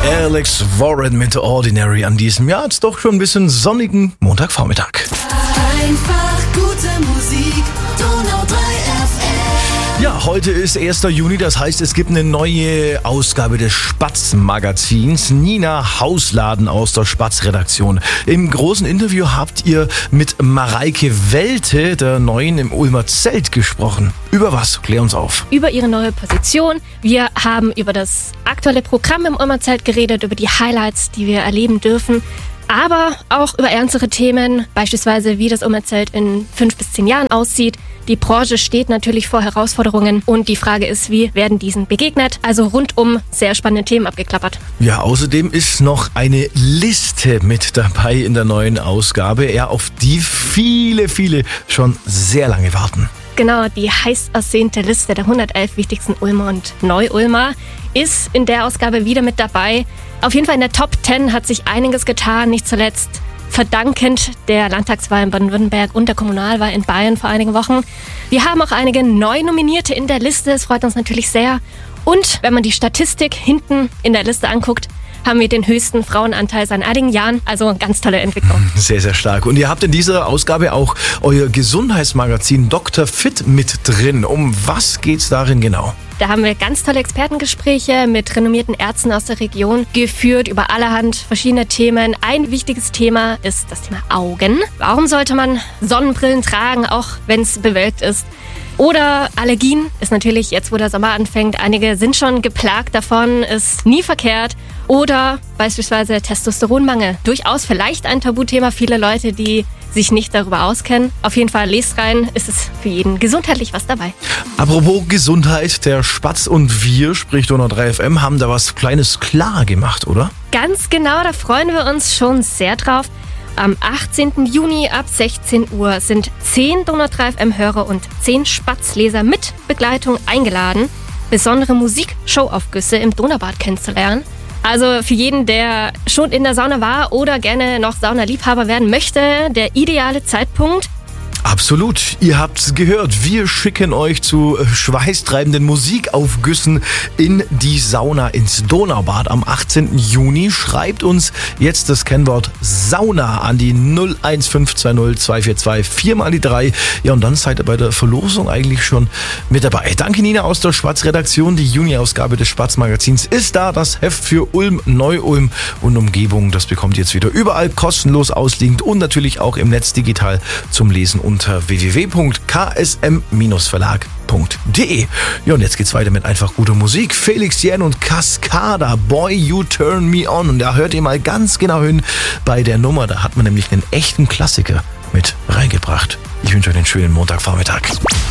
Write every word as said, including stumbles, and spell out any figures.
Alex Warren mit Ordinary an diesem Jahr jetzt doch schon ein bisschen sonnigen Montagvormittag. Einfach gute Musik, Donau drei F M. Ja, heute ist erster Juni, das heißt, es gibt eine neue Ausgabe des Spatz-Magazins. Nina Hausladen aus der Spatz-Redaktion. Im großen Interview habt ihr mit Mareike Welte, der Neuen im Ulmer Zelt, gesprochen. Über was? Klär uns auf. Über ihre neue Position. Wir haben über das aktuelle Programm im Ulmer Zelt geredet, über die Highlights, die wir erleben dürfen. Aber auch über ernstere Themen, beispielsweise wie das Ulmer Zelt in fünf bis zehn Jahren aussieht. Die Branche steht natürlich vor Herausforderungen und die Frage ist, wie werden diesen begegnet? Also rundum sehr spannende Themen abgeklappert. Ja, außerdem ist noch eine Liste mit dabei in der neuen Ausgabe, ja, auf die viele, viele schon sehr lange warten. Genau, die heiß ersehnte Liste der hundertelf wichtigsten Ulmer und Neu-Ulmer ist in der Ausgabe wieder mit dabei. Auf jeden Fall in der Top zehn hat sich einiges getan, nicht zuletzt verdankend der Landtagswahl in Baden-Württemberg und der Kommunalwahl in Bayern vor einigen Wochen. Wir haben auch einige Neu-Nominierte in der Liste, es freut uns natürlich sehr. Und wenn man die Statistik hinten in der Liste anguckt, haben wir den höchsten Frauenanteil seit einigen Jahren. Also eine ganz tolle Entwicklung. Sehr, sehr stark. Und ihr habt in dieser Ausgabe auch euer Gesundheitsmagazin Doktor Fit mit drin. Um was geht's darin genau? Da haben wir ganz tolle Expertengespräche mit renommierten Ärzten aus der Region geführt über allerhand verschiedene Themen. Ein wichtiges Thema ist das Thema Augen. Warum sollte man Sonnenbrillen tragen, auch wenn es bewölkt ist? Oder Allergien ist natürlich jetzt, wo der Sommer anfängt. Einige sind schon geplagt davon, ist nie verkehrt. Oder beispielsweise Testosteronmangel. Durchaus vielleicht ein Tabuthema. Viele Leute, die sich nicht darüber auskennen. Auf jeden Fall lest rein, ist es für jeden gesundheitlich was dabei. Apropos Gesundheit, der Spatz und wir, sprich Donau drei F M, haben da was Kleines klar gemacht, oder? Ganz genau, da freuen wir uns schon sehr drauf. Am achtzehnten Juni ab sechzehn Uhr sind zehn Donau drei F M-Hörer und zehn Spatzleser mit Begleitung eingeladen, besondere Musik-Showaufgüsse im Donaubad kennenzulernen. Also für jeden, der schon in der Sauna war oder gerne noch Saunaliebhaber werden möchte, der ideale Zeitpunkt. Absolut. Ihr habt's gehört. Wir schicken euch zu schweißtreibenden Musikaufgüssen in die Sauna, ins Donaubad am achtzehnten Juni. Schreibt uns jetzt das Kennwort Sauna an die null eins fünf zwei null zwei vier zwei vier mal die drei. Ja, und dann seid ihr bei der Verlosung eigentlich schon mit dabei. Danke, Nina aus der Spatz-Redaktion. Die Juni-Ausgabe des Spatz-Magazins ist da. Das Heft für Ulm, Neu-Ulm und Umgebung. Das bekommt ihr jetzt wieder überall kostenlos ausliegend und natürlich auch im Netz digital zum Lesen und unter w w w punkt k s m verlag punkt d e. Ja, und jetzt geht's weiter mit einfach guter Musik. Felix Jähn und Cascada, Boy You Turn Me On. Und da hört ihr mal ganz genau hin bei der Nummer. Da hat man nämlich einen echten Klassiker mit reingebracht. Ich wünsche euch einen schönen Montagvormittag.